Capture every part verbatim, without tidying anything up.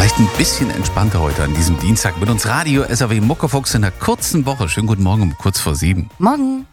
Vielleicht ein bisschen entspannter heute an diesem Dienstag mit uns Radio S R W Muckefuchs in der kurzen Woche. Schönen guten Morgen um kurz vor sieben. Morgen.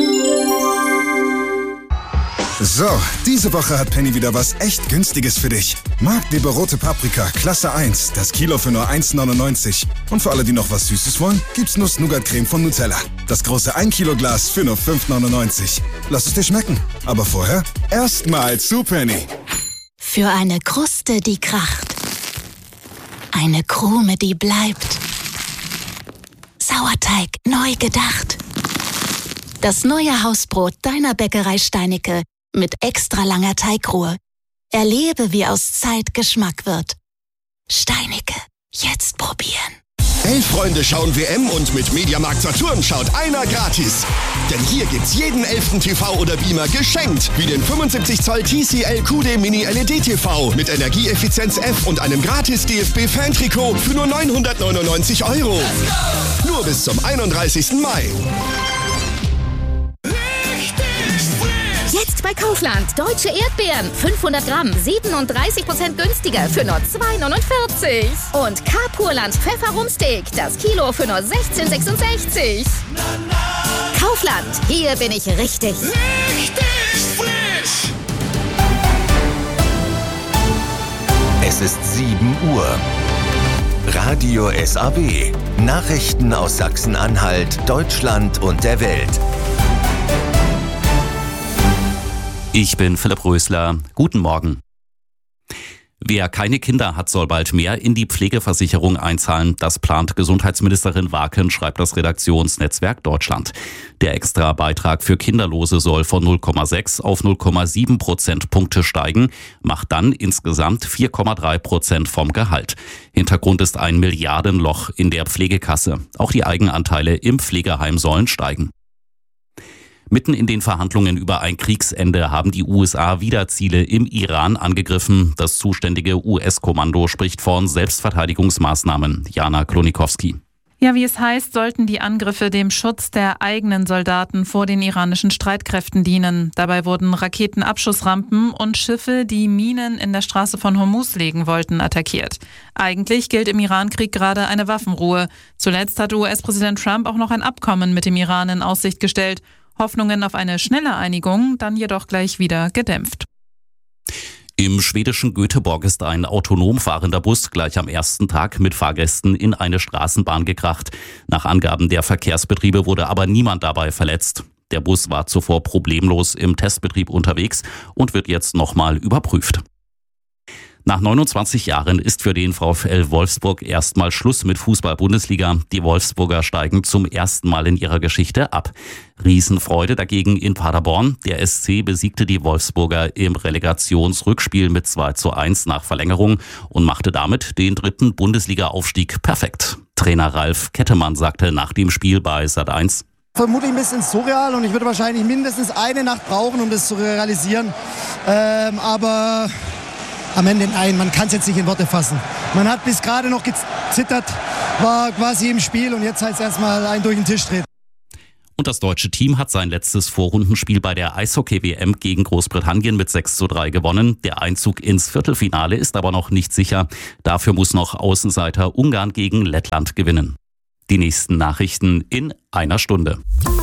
So, diese Woche hat Penny wieder was echt Günstiges für dich. Marktleber rote Paprika, Klasse eins, das Kilo für nur eins neunundneunzig. Und für alle, die noch was Süßes wollen, gibt's Nuss-Nougat-Creme von Nutella. Das große ein Kilo Glas für nur fünf neunundneunzig. Lass es dir schmecken. Aber vorher erstmal zu Penny. Für eine Kruste, die kracht. Eine Krume, die bleibt. Sauerteig neu gedacht. Das neue Hausbrot deiner Bäckerei Steinicke mit extra langer Teigruhe. Erlebe, wie aus Zeit Geschmack wird. Steinicke, jetzt probieren. Elf Freunde schauen W M und mit Mediamarkt Saturn schaut einer gratis. Denn hier gibt's jeden elften T V oder Beamer geschenkt. Wie den fünfundsiebzig Zoll T C L Q D Mini L E D T V mit Energieeffizienz F und einem gratis D F B-Fan-Trikot für nur neunhundertneunundneunzig Euro. Nur bis zum einunddreißigsten Mai. Jetzt bei Kaufland. Deutsche Erdbeeren. fünfhundert Gramm. siebenunddreißig Prozent günstiger für nur zwei neunundvierzig. Und K-Purland Pfefferumsteak. Das Kilo für nur sechzehn sechsundsechzig. Kaufland. Hier bin ich richtig. Richtig frisch. Es ist sieben Uhr. Radio S A W. Nachrichten aus Sachsen-Anhalt, Deutschland und der Welt. Ich bin Philipp Rösler. Guten Morgen. Wer keine Kinder hat, soll bald mehr in die Pflegeversicherung einzahlen. Das plant Gesundheitsministerin Waken, schreibt das Redaktionsnetzwerk Deutschland. Der Extra-Beitrag für Kinderlose soll von null Komma sechs auf null Komma sieben Prozentpunkte steigen, macht dann insgesamt vier Komma drei Prozent vom Gehalt. Hintergrund ist ein Milliardenloch in der Pflegekasse. Auch die Eigenanteile im Pflegeheim sollen steigen. Mitten in den Verhandlungen über ein Kriegsende haben die U S A wieder Ziele im Iran angegriffen. Das zuständige U S-Kommando spricht von Selbstverteidigungsmaßnahmen. Jana Klonikowski. Ja, wie es heißt, sollten die Angriffe dem Schutz der eigenen Soldaten vor den iranischen Streitkräften dienen. Dabei wurden Raketenabschussrampen und Schiffe, die Minen in der Straße von Hormuz legen wollten, attackiert. Eigentlich gilt im Irankrieg gerade eine Waffenruhe. Zuletzt hatte U S-Präsident Trump auch noch ein Abkommen mit dem Iran in Aussicht gestellt. Hoffnungen auf eine schnelle Einigung, dann jedoch gleich wieder gedämpft. Im schwedischen Göteborg ist ein autonom fahrender Bus gleich am ersten Tag mit Fahrgästen in eine Straßenbahn gekracht. Nach Angaben der Verkehrsbetriebe wurde aber niemand dabei verletzt. Der Bus war zuvor problemlos im Testbetrieb unterwegs und wird jetzt nochmal überprüft. Nach neunundzwanzig Jahren ist für den VfL Wolfsburg erstmal Schluss mit Fußball-Bundesliga. Die Wolfsburger steigen zum ersten Mal in ihrer Geschichte ab. Riesenfreude dagegen in Paderborn. Der S C besiegte die Wolfsburger im Relegationsrückspiel mit zwei zu eins nach Verlängerung und machte damit den dritten Bundesliga-Aufstieg perfekt. Trainer Ralf Kettemann sagte nach dem Spiel bei Sat eins: Vermutlich ein bisschen surreal und ich würde wahrscheinlich mindestens eine Nacht brauchen, um das zu realisieren. Ähm, aber am Ende, nein, man kann es jetzt nicht in Worte fassen. Man hat bis gerade noch gezittert, war quasi im Spiel und jetzt heißt es erstmal ein durch den Tisch treten. Und das deutsche Team hat sein letztes Vorrundenspiel bei der Eishockey-W M gegen Großbritannien mit sechs zu drei gewonnen. Der Einzug ins Viertelfinale ist aber noch nicht sicher. Dafür muss noch Außenseiter Ungarn gegen Lettland gewinnen. Die nächsten Nachrichten in einer Stunde.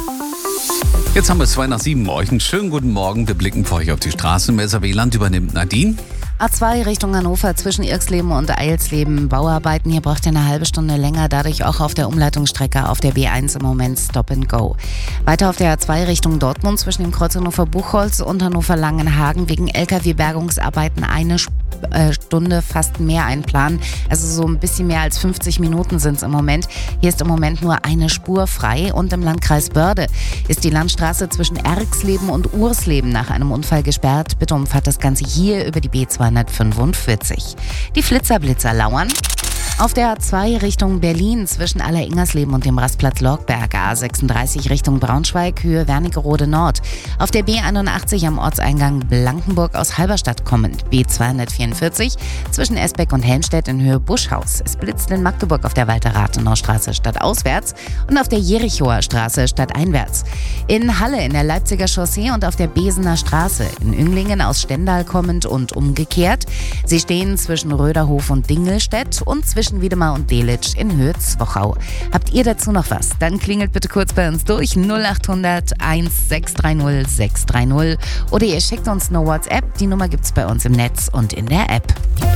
Jetzt haben wir zwei nach sieben Morgen. Schönen guten Morgen. Wir blicken für euch auf die Straße. Im S R W-Land übernimmt Nadine. A zwei Richtung Hannover zwischen Irxleben und Eilsleben. Bauarbeiten, hier braucht ihr eine halbe Stunde länger, dadurch auch auf der Umleitungsstrecke auf der B eins im Moment Stop and Go. Weiter auf der A zwei Richtung Dortmund zwischen dem Kreuz Hannover-Buchholz und Hannover-Langenhagen wegen L K W-Bergungsarbeiten eine äh, Stunde, fast mehr einplanen. Also so ein bisschen mehr als fünfzig Minuten sind es im Moment. Hier ist im Moment nur eine Spur frei und im Landkreis Börde ist die Landstraße zwischen Erxleben und Ursleben nach einem Unfall gesperrt. Bitte umfahrt das Ganze hier über die B zweihundertfünfundvierzig. Die Flitzerblitzer lauern. Auf der A zwei Richtung Berlin zwischen Aller-Ingersleben und dem Rastplatz Lorgberg, A sechsunddreißig Richtung Braunschweig, Höhe Wernigerode Nord. Auf der B einundachtzig am Ortseingang Blankenburg aus Halberstadt kommend, B zweihundertvierundvierzig zwischen Esbeck und Helmstedt in Höhe Buschhaus. Es blitzt in Magdeburg auf der Walter-Rathenau-Straße stadtauswärts und auf der Jerichower Straße stadteinwärts. In Halle in der Leipziger Chaussee und auf der Besener Straße. In Ünglingen aus Stendal kommend und umgekehrt. Sie stehen zwischen Röderhof und Dingelstedt und zwischen Wiedemar und Delitzsch in Höhe Zwochau. Habt ihr dazu noch was? Dann klingelt bitte kurz bei uns durch null achthundert eins sechs drei null sechs drei null oder ihr schickt uns eine WhatsApp. Die Nummer gibt's bei uns im Netz und in der App.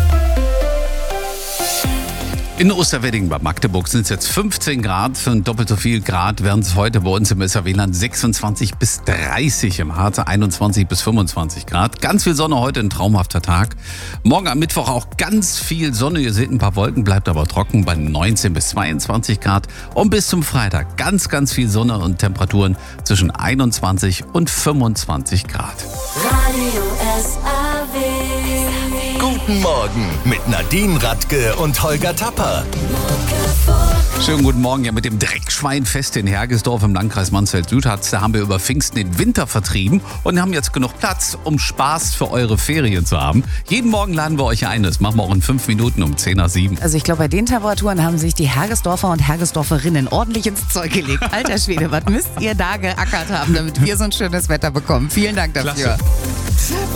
In Osterwedding bei Magdeburg sind es jetzt fünfzehn Grad. Für ein doppelt so viel Grad werden es heute bei uns im S A W-Land sechsundzwanzig bis dreißig, im Harze einundzwanzig bis fünfundzwanzig Grad. Ganz viel Sonne heute, ein traumhafter Tag. Morgen am Mittwoch auch ganz viel Sonne. Ihr seht ein paar Wolken, bleibt aber trocken bei neunzehn bis zweiundzwanzig Grad. Und bis zum Freitag ganz, ganz viel Sonne und Temperaturen zwischen einundzwanzig und fünfundzwanzig Grad. Radio S A W. Guten Morgen mit Nadine Radke und Holger Tapper. Schönen guten Morgen. Ja, mit dem Dreckschweinfest in Hergesdorf im Landkreis Mansfeld-Südharz, da haben wir über Pfingsten den Winter vertrieben und haben jetzt genug Platz, um Spaß für eure Ferien zu haben. Jeden Morgen laden wir euch ein. Das machen wir auch in fünf Minuten um zehn nach sieben. Also ich glaube, bei den Temperaturen haben sich die Hergesdorfer und Hergesdorferinnen ordentlich ins Zeug gelegt. Alter Schwede, was müsst ihr da geackert haben, damit wir so ein schönes Wetter bekommen. Vielen Dank dafür. Klasse.